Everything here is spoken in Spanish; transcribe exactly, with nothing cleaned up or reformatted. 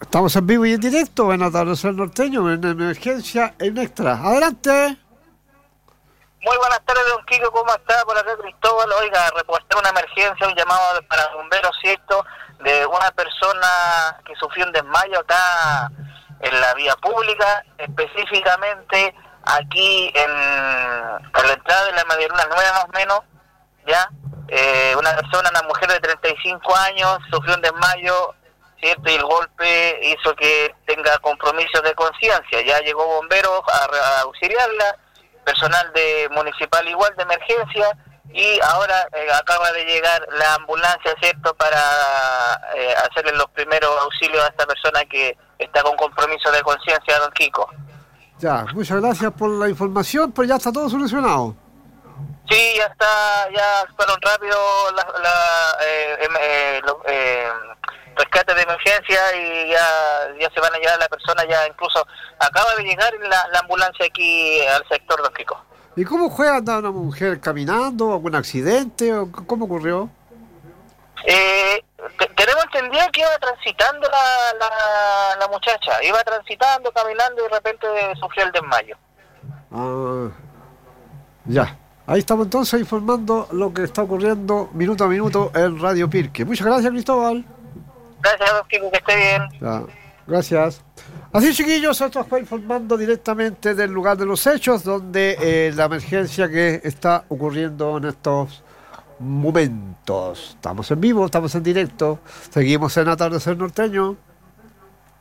Estamos en vivo y en directo en Atardecer Norteño, en Emergencia en Extra. Adelante. Muy buenas tardes, don Kiko, ¿cómo está? Por acá Cristóbal. Oiga, reportar una emergencia, un llamado para bomberos, ¿cierto? De una persona que sufrió un desmayo acá en la vía pública, específicamente aquí en, en la entrada de la Medialuna nueve más o menos, ¿ya? Eh, una persona, una mujer de treinta y cinco años, sufrió un desmayo, ¿cierto? Y el golpe hizo que tenga compromisos de conciencia. Ya llegó bomberos a, a auxiliarla, personal de municipal igual de emergencia, y ahora eh, acaba de llegar la ambulancia, ¿cierto? Para eh, hacerle los primeros auxilios a esta persona que está con compromiso de conciencia, don Kiko. Ya, muchas gracias por la información, pero ya está todo solucionado. Sí, ya está, ya fueron rápido la, la, eh, eh, los eh, rescates de emergencia y ya, ya se van a llevar a la persona, ya incluso acaba de llegar la, la ambulancia aquí al sector, don Kiko. ¿Y cómo fue? ¿Anda una mujer caminando? ¿Algún accidente? ¿O cómo ocurrió? Eh, te, tenemos entendido que iba transitando la, la, la muchacha, iba transitando, caminando y de repente sufrió el desmayo. Ah, ya. Ahí estamos entonces informando lo que está ocurriendo minuto a minuto en Radio Pirque. Muchas gracias, Cristóbal. Gracias, don Kiko, que esté bien. Ya, gracias. Así, chiquillos, esto fue informando directamente del lugar de los hechos, donde eh, la emergencia que está ocurriendo en estos momentos. Estamos en vivo, estamos en directo, seguimos en Atardecer Norteño.